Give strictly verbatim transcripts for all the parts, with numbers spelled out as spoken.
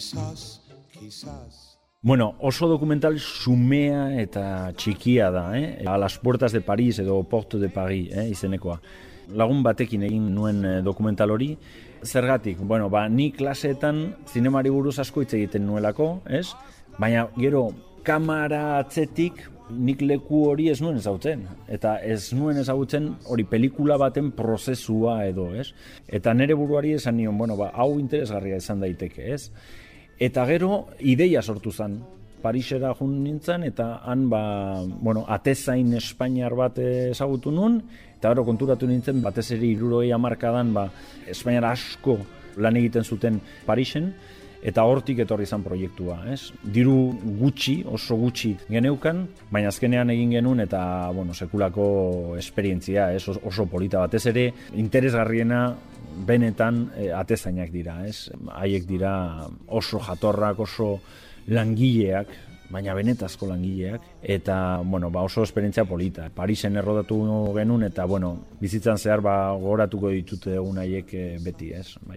Bueno, oso dokumental xumea eta txikia da, eh? A las puertas de París edo Porte de Paris, eh? Izenekoa. Lagun batekin egin nuen dokumental hori. Zergatik, bueno, ba, ni klaseetan zinemari buruz asko hitz egiten nuelako, ez? Baina gero kamera atzetik nik leku hori ez nuen ezagutzen. Eta ez nuen ezagutzen hori pelikula baten prozesua edo, ez? Eta nere buruari esan nion, bueno, ba, hau interesgarria izan daiteke, ez? Eta gero ideia sortu zen. Parisera jun nintzen, eta han, ba, bueno, atezain espainiar bat ezagutu nun, eta gero konturatu nintzen, batez ere hirurogei hamarkadan, ba, espainiar asko lan egiten zuten Parisen, eta hortik etorri izan proiektua, ez? Diru gutxi, oso gutxi geneukan, baina azkenean egin genuen, eta, bueno, sekulako esperientzia, ez? Oso polita, batez ere, interesgarriena, benetan e, atezainak dira, ez? Haiek dira oso jatorrak, oso langileak, baina benetazko langileak, eta, bueno, ba, oso esperientzia polita. Parisen errodatu genuen, eta, bueno, bizitzan zehar, ba, gogoratuko ditute egun haiek e, beti, ez? Bai.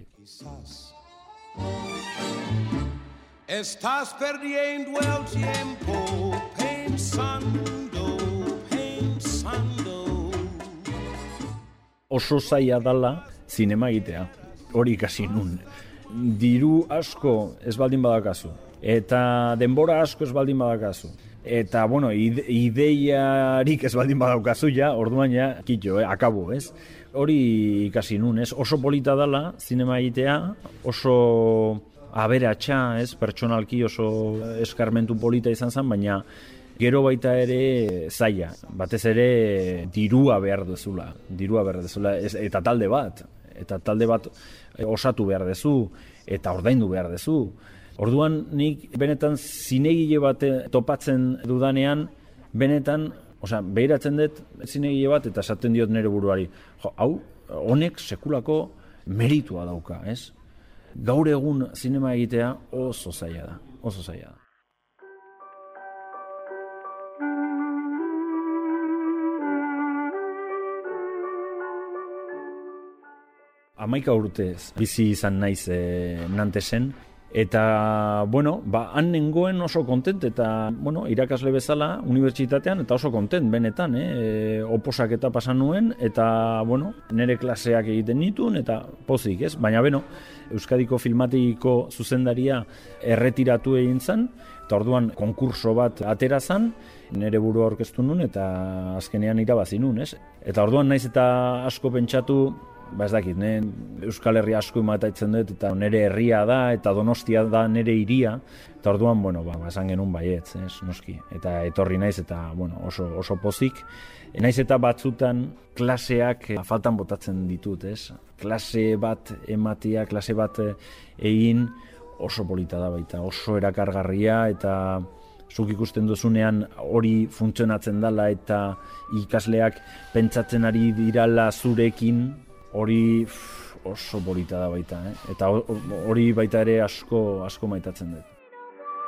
Estás perdiendo el tiempo pensando, pensando. Oso zaila dala zinema egitea, hori ikasi nun. Diru asko ez baldin badakazu, eta denbora asko ez baldin badakazu, eta, bueno, ide ideiarik ez baldin badaukazu ja, orduan ja, kitxo, eh, akabo, ez? Hori ikasi nun, ez? Oso polita dala zinema egitea, oso aberatsa, ez? Pertsonalki oso eskarmentu polita izan zen, baina gero baita ere zaila, batez ere dirua behar dezula, dirua behar dezula, ez, eta talde bat, eta talde bat osatu behar dezu, eta ordaindu behar dezu. Orduan nik benetan zinegile bat topatzen dudanean, benetan, osea, behiratzen dut zinegile bat, eta esaten diot nire buruari, jo, hau, honek sekulako meritua dauka, ez? Gaur egun zinema egitea oso zaila da, oso zaila da. Hamaika urtez bizi izan naiz e, Nantesen, eta, bueno, ba, han nengoen oso kontent, eta, bueno, irakasle bezala unibertsitatean, eta oso kontent, benetan, eh? E, oposak eta pasan nuen, eta, bueno, nire klaseak egiten nituen, eta pozik, ez? Baina, beno, Euskadiko Filmatikiko zuzendaria erretiratu egin zen, eta orduan konkurso bat atera zen, nire burua aurkeztu nuen, eta azkenean irabazi nuen, ez? Eta orduan naiz eta asko pentsatu, ba ez dakit, ne? Euskal Herria asko imataitzen dut, eta nire herria da, eta Donostia da nire hiria, eta orduan, bueno, ba, esan genuen baietz, ez, noski, eta etorri naiz, eta, bueno, oso, oso pozik. Naiz eta batzutan klaseak faltan botatzen ditut, ez? Klase bat ematia, klase bat egin oso polita da baita, oso erakargarria, eta zuk ikusten duzunean hori funtzionatzen dela, eta ikasleak pentsatzen ari dirala zurekin, hori oso polita da baita, eh? Eta hori baita ere asko, asko maitatzen dut.